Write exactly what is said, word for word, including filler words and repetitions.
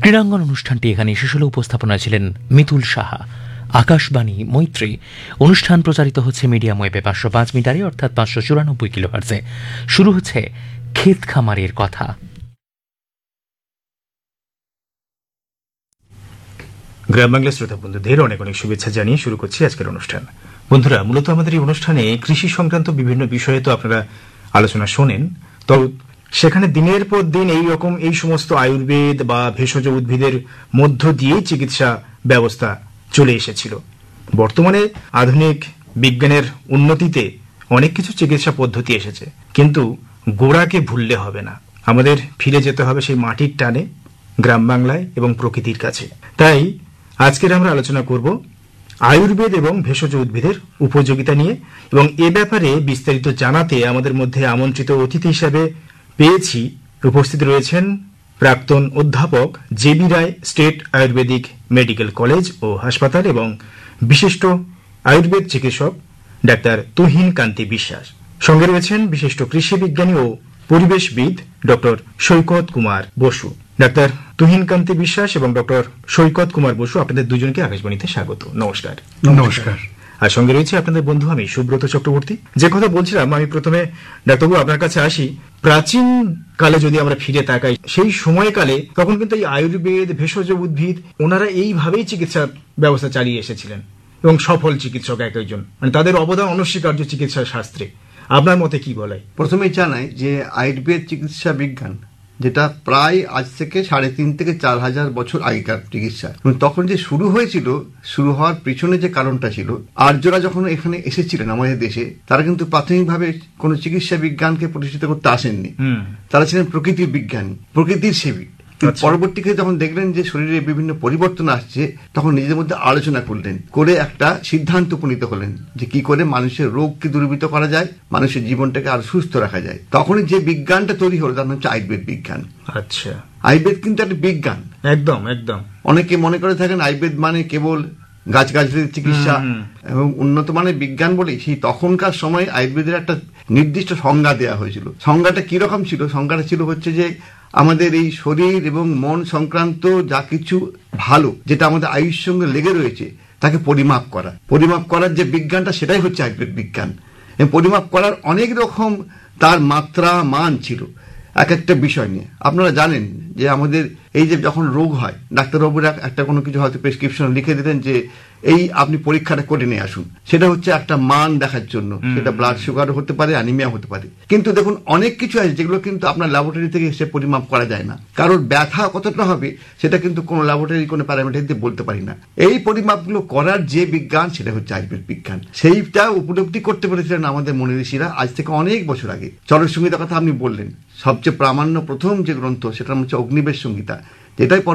ক্রীড়াঙ্গন অনুষ্ঠানটি এখানে শেষ হলে উপস্থাপনা ছিলেন মিতুল সাহা। আকাশবাণী মৈত্রী অনুষ্ঠান প্রচারিত হচ্ছে মিডিয়াম ওয়েবে পাঁচশো পাঁচ মিটারে অর্থাৎ পাঁচশো চুরানব্বই কিলোহার্টজে। শুরু হচ্ছে ক্ষেত খামারের কথা। গ্রাম বাংলা শ্রোতা বন্ধুদের অনেক অনেক শুভেচ্ছা জানিয়ে শুরু করছি আজকের অনুষ্ঠান। বন্ধুরা, মূলত আমাদের এই অনুষ্ঠানে কৃষি সংক্রান্ত বিভিন্ন বিষয়ে তো আপনারা আলোচনা শোনেন, তো সেখানে দিনের পর দিন এই রকম এই সমস্ত আয়ুর্বেদ বা ভেষজ উদ্ভিদের মধ্য দিয়ে চিকিৎসা ব্যবস্থা চলে এসেছিল। বর্তমানে আধুনিক বিজ্ঞানের উন্নতিতে অনেক কিছু চিকিৎসা পদ্ধতি এসেছে, কিন্তু গোড়াকে ভুললে হবে না। আমাদের ফিরে যেতে হবে সেই মাটির টানে, গ্রাম বাংলায় এবং প্রকৃতির কাছে। তাই আজকের আমরা আলোচনা করব আয়ুর্বেদ এবং ভেষজ উদ্ভিদের উপযোগিতা নিয়ে, এবং এ ব্যাপারে বিস্তারিত জানাতে আমাদের মধ্যে আমন্ত্রিত অতিথি হিসাবে পেয়েছি, উপস্থিত রয়েছেন প্রাক্তন অধ্যাপক জে বি রায় স্টেট আয়ুর্বেদিক মেডিকেল কলেজ ও হাসপাতাল এবং বিশিষ্ট আয়ুর্বেদ চিকিৎসক ডাক্তার তুহিন কান্তি বিশ্বাস। সঙ্গে রয়েছেন বিশিষ্ট কৃষি বিজ্ঞানী ও পরিবেশবিদ ডক্টর সৈকত কুমার বসু। ডাক্তার তুহিন কান্তি বিশ্বাস এবং ডক্টর সৈকত কুমার বসু, আপনাদের দুজনকে আকাশবাণীতে স্বাগত। নমস্কার। নমস্কার। আর সঙ্গে রয়েছে আপনাদের বন্ধু আমি সুব্রত চক্রবর্তী। যে কথা বলছিলাম, আমি প্রথমে ডাক্তারবাবু আপনার কাছে আসি। প্রাচীন কালে যদি আমরা ফিরে তাকাই, সেই সময়কালে তখন কিন্তু এই আয়ুর্বেদ ভেষজ উদ্ভিদ ওনারা এইভাবেই চিকিৎসা ব্যবস্থা চালিয়ে এসেছিলেন এবং সফল চিকিৎসক এক একজন, মানে তাদের অবদান অনস্বীকার্য চিকিৎসা শাস্ত্রে। আপনার মতে কি বলে? প্রথমেই জানাই যে আয়ুর্বেদ চিকিৎসা বিজ্ঞান, যেটা প্রায় আজ থেকে সাড়ে তিন থেকে চার হাজার বছর আগেকার চিকিৎসা, তখন যে শুরু হয়েছিল, শুরু হওয়ার পিছনে যে কারণটা ছিল, আর্যরা যখন এখানে এসেছিলেন আমাদের দেশে, তারা কিন্তু প্রাথমিকভাবে কোনো চিকিৎসা বিজ্ঞানকে প্রতিষ্ঠিত করতে আসেননি। তারা ছিলেন প্রকৃতির বিজ্ঞানী, প্রকৃতির সেবী। পরবর্তীকালে যখন দেখলেন যে শরীরে বিভিন্ন পরিবর্তন আসছে, তখন নিজেদের মধ্যে আলোচনা করলেন, করে একটা সিদ্ধান্ত উপনীত হলেন যে কি করে মানুষের রোগকে দূরীভূত করা যায়, মানুষের জীবনটাকে আরো সুস্থ রাখা যায়। তখনই যে বিজ্ঞানটা তৈরি হলো তার নাম হচ্ছে আয়ুর্বেদ বিজ্ঞান। আচ্ছা, আয়ুর্বেদ কিন্তু একটা বিজ্ঞান। একদম একদম। অনেকে মনে করে থাকেন আয়ুর্বেদ মানে কেবল গাছগাছালির চিকিৎসা এবং উন্নত মানের বিজ্ঞান বলেই। সেই তখনকার সময় আয়ুর্বেদের একটা নির্দিষ্ট সংজ্ঞা দেওয়া হয়েছিল। সংজ্ঞাটা কিরকম ছিল? সংজ্ঞাটা ছিল হচ্ছে যে আমাদের এই শরীর এবং মন সংক্রান্ত যা কিছু ভালো, যেটা আমাদের আয়ুষ সঙ্গে লেগে রয়েছে, তাকে পরিমাপ করা। পরিমাপ করার যে বিজ্ঞানটা, সেটাই হচ্ছে আয়ুর্বেদ বিজ্ঞান। এবং পরিমাপ করার অনেক রকম তার মাত্রা মান ছিল এক একটা বিষয় নিয়ে। আপনারা জানেন যে আমাদের এই যে যখন রোগ হয়, ডাক্তারবাবুরা একটা কোনো কিছু হয়তো প্রেসক্রিপশন লিখে দিতেন যে এই আপনি পরীক্ষাটা করে নিয়ে আসুন, সেটা হচ্ছে একটা মান দেখার জন্য। সেটা ব্লাড সুগারও হতে পারে, অ্যানিমিয়া হতে পারে। কিন্তু দেখুন, অনেক কিছু আছে যেগুলো কিন্তু আপনার ল্যাবরেটরি থেকে এসে পরিমাপ করা যায় না। কারোর ব্যথা কতটা হবে সেটা কিন্তু কোনো ল্যাবরেটরি কোনো প্যারামিটার দিয়ে বলতে পারি না। এই পরিমাপগুলো করার যে বিজ্ঞান, সেটা হচ্ছে আয়ুর্বেদ বিজ্ঞান। সেইটা উপলব্ধি করতে পেরেছিলেন আমাদের মুনি ঋষিরা আজ থেকে অনেক বছর আগে। চরক সংহিতার কথা আপনি বললেন, সবচেয়ে প্রামাণ্য প্রথম যে গ্রন্থ, সেটা হচ্ছে অগ্নিবেশ সংহিতা, যেটাই